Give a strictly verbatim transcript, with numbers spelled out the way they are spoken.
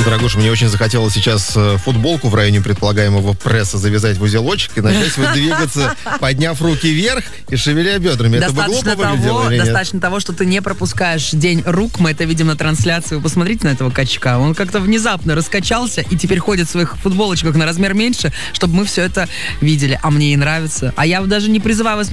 дорогуша, мне очень захотелось сейчас футболку в районе предполагаемого пресса завязать в узелочек и начать вот двигаться, подняв руки вверх и шевеля бедрами. Это бы глупо выглядело или нет? Достаточно того, что ты не пропускаешь День рук. Мы это видим на трансляции. Вы посмотрите на этого качка. Он как-то внезапно раскачался и теперь ходит в своих футболочках на размер меньше, чтобы мы все это видели. А мне и нравится. А я даже не призываю вас